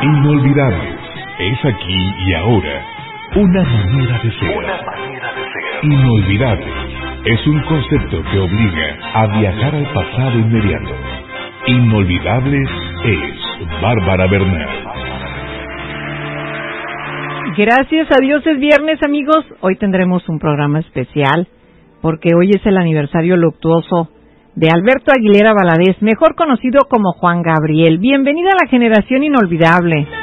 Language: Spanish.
Inolvidables. Es aquí y ahora. Una manera de ser. Inolvidables. Es un concepto que obliga a viajar al pasado inmediato. Inolvidables es Bárbara Bernal. Gracias a Dios es viernes, amigos. Hoy tendremos un programa especial porque hoy es el aniversario luctuoso de Alberto Aguilera Valadez, mejor conocido como Juan Gabriel. Bienvenido a la generación inolvidable.